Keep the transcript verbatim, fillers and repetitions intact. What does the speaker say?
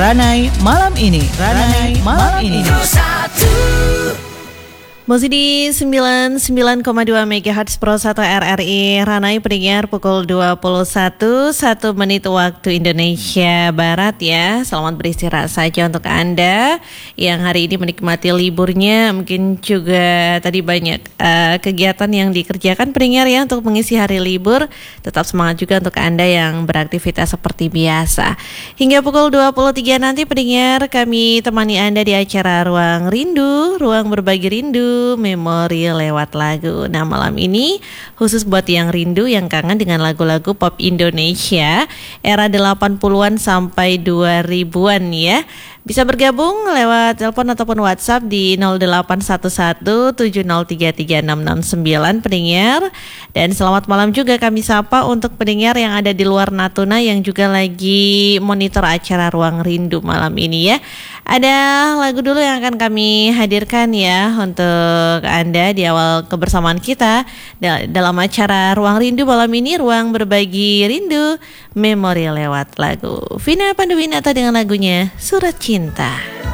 Ranai Malam Ini. Ranai Malam Ini. Masih di sembilan puluh sembilan koma dua megahertz Pro satu R R I Ranai pendengar pukul dua puluh satu, satu menit waktu Indonesia Barat ya. Selamat beristirahat saja untuk Anda yang hari ini menikmati liburnya. Mungkin juga tadi banyak uh, kegiatan yang dikerjakan pendengar ya untuk mengisi hari libur. Tetap semangat juga untuk Anda yang beraktivitas seperti biasa. Hingga pukul dua puluh tiga nanti pendengar kami temani Anda di acara Ruang Rindu, Ruang Berbagi Rindu, memori lewat lagu. Nah malam ini khusus buat yang rindu, yang kangen dengan lagu-lagu pop Indonesia era delapan puluhan sampai dua ribuan ya. Bisa bergabung lewat telepon ataupun WhatsApp di nol delapan satu satu tujuh nol tiga tiga enam enam sembilan pendengar. Dan selamat malam juga kami sapa untuk pendengar yang ada di luar Natuna yang juga lagi monitor acara Ruang Rindu malam ini ya. Ada lagu dulu yang akan kami hadirkan ya untuk Anda di awal kebersamaan kita dalam acara Ruang Rindu malam ini, Ruang Berbagi Rindu, memori lewat lagu. Vina Panduwinata dengan lagunya Surat Cinta.